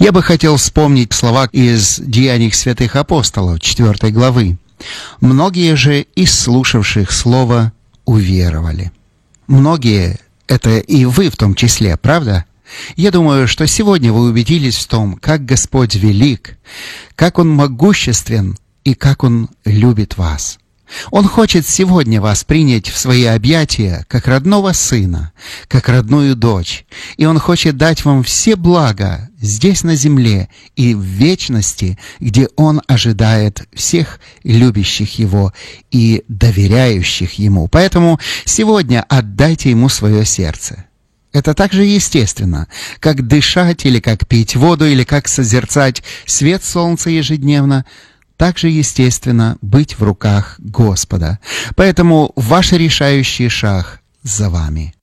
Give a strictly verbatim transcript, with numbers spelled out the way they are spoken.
Я бы хотел вспомнить слова из Деяний святых апостолов, четвёртой главы. «Многие же из слушавших слово уверовали». Многие — это и вы в том числе, правда? Я думаю, что сегодня вы убедились в том, как Господь велик, как Он могуществен и как Он любит вас. Он хочет сегодня вас принять в свои объятия, как родного сына, как родную дочь. И Он хочет дать вам все блага здесь на земле и в вечности, где Он ожидает всех любящих Его и доверяющих Ему. Поэтому сегодня отдайте Ему свое сердце. Это так же естественно, как дышать или как пить воду, или как созерцать свет солнца ежедневно. Так же естественно быть в руках Господа. Поэтому ваш решающий шаг за вами.